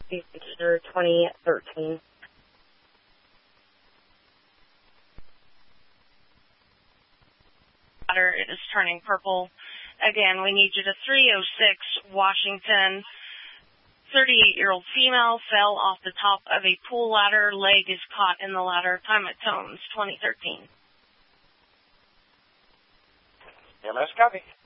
Year 2013. It is turning purple. Again, we need you to 306 Washington. 38-year-old female fell off the top of a pool ladder. Leg is caught in the ladder. Time at Tones, 2013. MS copy.